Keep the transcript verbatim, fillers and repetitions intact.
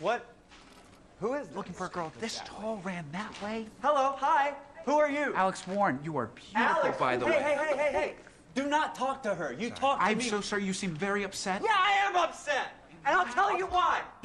What? Who is this? Looking for a girl this tall ran that way? Hello, hi. Who are you? Alex Warren, you are beautiful, Alex, by the hey, way. Hey, hey, hey, hey. Do not talk to her. You talk to I'm me. so sorry. You seem very upset. Yeah, I am upset. And I'll tell you why.